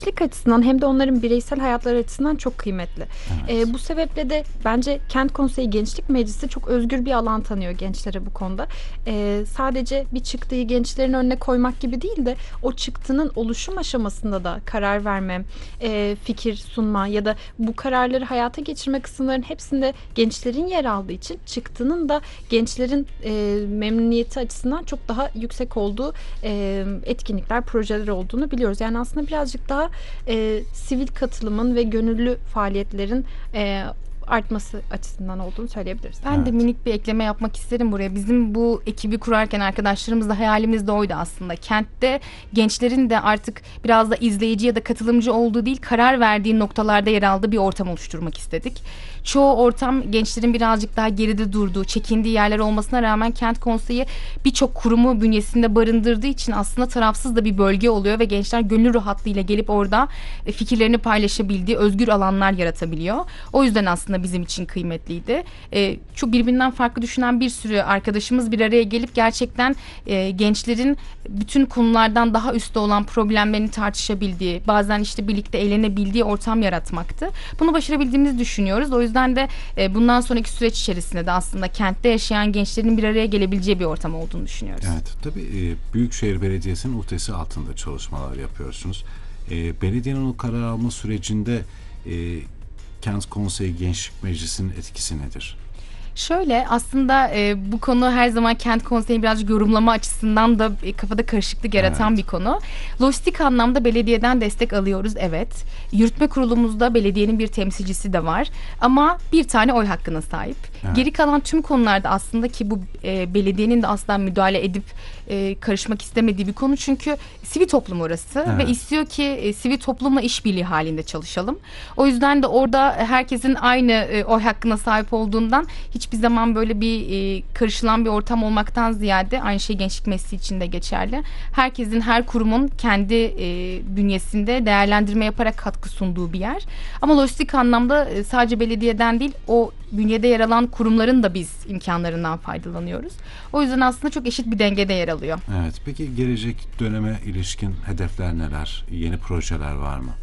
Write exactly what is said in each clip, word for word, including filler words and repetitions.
gençlik açısından hem de onların bireysel hayatları açısından çok kıymetli. Evet. E, bu sebeple de bence Kent Konseyi Gençlik Meclisi çok özgür bir alan tanıyor gençlere bu konuda. E, sadece bir çıktıyı gençlerin önüne koymak gibi değil de o çıktının oluşum aşamasında da karar verme, e, fikir sunma ya da bu kararları hayata geçirme kısımların hepsinde gençlerin yer aldığı için çıktının da gençlerin e, memnuniyeti açısından çok daha yüksek olduğu e, etkinlikler, projeler olduğunu biliyoruz. Yani aslında birazcık daha e, sivil katılımın ve gönüllü faaliyetlerin e, artması açısından olduğunu söyleyebiliriz. Ben Evet. de minik bir ekleme yapmak isterim buraya. Bizim bu ekibi kurarken arkadaşlarımız da hayalimiz de oydu aslında. Kentte gençlerin de artık biraz da izleyici ya da katılımcı olduğu değil, karar verdiği noktalarda yer aldığı bir ortam oluşturmak istedik. Çoğu ortam gençlerin birazcık daha geride durduğu, çekindiği yerler olmasına rağmen Kent Konseyi birçok kurumu bünyesinde barındırdığı için aslında tarafsız da bir bölge oluyor ve gençler gönül rahatlığıyla gelip orada fikirlerini paylaşabildiği özgür alanlar yaratabiliyor. O yüzden aslında bizim için kıymetliydi. E, çok birbirinden farklı düşünen bir sürü arkadaşımız bir araya gelip gerçekten e, gençlerin bütün konulardan daha üstte olan problemlerini tartışabildiği, bazen işte birlikte eğlenebildiği ortam yaratmaktı. Bunu başarabildiğimizi düşünüyoruz. O yüzden de e, bundan sonraki süreç içerisinde de aslında kentte yaşayan gençlerin bir araya gelebileceği bir ortam olduğunu düşünüyoruz. Evet, tabii e, Büyükşehir Belediyesi'nin uhdesi altında çalışmalar yapıyorsunuz. E, belediyenin o karar alma sürecinde e, Kent Konseyi Gençlik Meclisi'nin etkisi nedir? Şöyle aslında e, bu konu her zaman Kent Konseyi birazcık yorumlama açısından da e, kafada karışıklık yaratan Evet. bir konu. Lojistik anlamda belediyeden destek alıyoruz, evet. Yürütme kurulumuzda belediyenin bir temsilcisi de var. Ama bir tane oy hakkına sahip. Evet. Geri kalan tüm konularda aslında ki bu e, belediyenin de asla müdahale edip e, karışmak istemediği bir konu. Çünkü sivil toplum orası Evet. ve istiyor ki e, sivil toplumla işbirliği halinde çalışalım. O yüzden de orada herkesin aynı e, oy hakkına sahip olduğundan hiçbir zaman böyle bir e, karışılan bir ortam olmaktan ziyade aynı şey Gençlik Meclisi için de geçerli. Herkesin, her kurumun kendi e, bünyesinde değerlendirme yaparak katkı sunduğu bir yer. Ama lojistik anlamda e, sadece belediyeden değil, o bünyede yer alan kurumların da biz imkanlarından faydalanıyoruz. O yüzden aslında çok eşit bir dengede yer alıyor. Evet, peki gelecek döneme ilişkin hedefler neler? Yeni projeler var mı?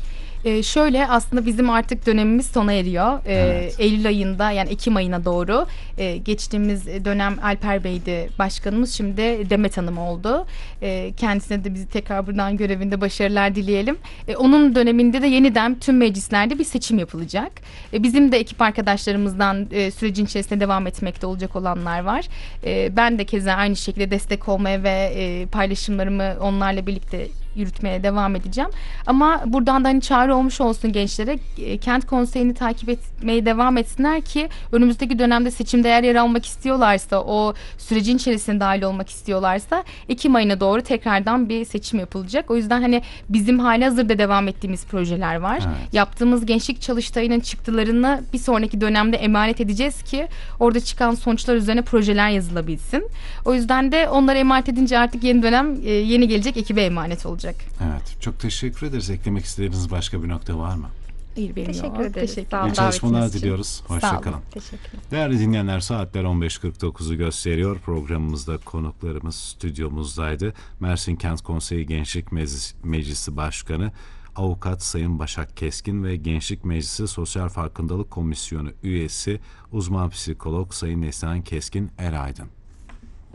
Ee, şöyle aslında bizim artık dönemimiz sona eriyor. Ee, Evet. Eylül ayında, yani Ekim ayına doğru e, geçtiğimiz dönem Alper Bey'di başkanımız, şimdi Demet Hanım oldu. E, kendisine de bizi tekrar buradan görevinde başarılar dileyelim. E, onun döneminde de yeniden tüm meclislerde bir seçim yapılacak. E, bizim de ekip arkadaşlarımızdan e, sürecin içerisinde devam etmekte olacak olanlar var. E, ben de keza aynı şekilde destek olmaya ve e, paylaşımlarımı onlarla birlikte yürütmeye devam edeceğim. Ama buradan da hani çağrı olmuş olsun gençlere, e, Kent Konseyi'ni takip etmeye devam etsinler ki önümüzdeki dönemde seçimde eğer yer almak istiyorlarsa, o sürecin içerisine dahil olmak istiyorlarsa Ekim ayına doğru tekrardan bir seçim yapılacak. O yüzden hani bizim halihazırda devam ettiğimiz projeler var. Evet. Yaptığımız gençlik çalıştayının çıktılarını bir sonraki dönemde emanet edeceğiz ki orada çıkan sonuçlar üzerine projeler yazılabilsin. O yüzden de onlara emanet edince artık yeni dönem e, yeni gelecek ekibe emanet olacak. Evet, çok teşekkür ederiz. Eklemek istediğiniz başka bir nokta var mı? Hayır, benim Teşekkür yok. ederiz. Teşekkür Sağ olun. İyi ederim. çalışmalar davetiniz için. diliyoruz. Sağ Hoşça olun. kalın. Teşekkürler. Değerli dinleyenler, saatler on beş kırk dokuzu gösteriyor. Programımızda konuklarımız stüdyomuzdaydı. Mersin Kent Konseyi Gençlik Meclis- Meclisi Başkanı Avukat Sayın Başak Keskin ve Gençlik Meclisi Sosyal Farkındalık Komisyonu üyesi uzman psikolog Sayın Neslihan Keskin Eraydın.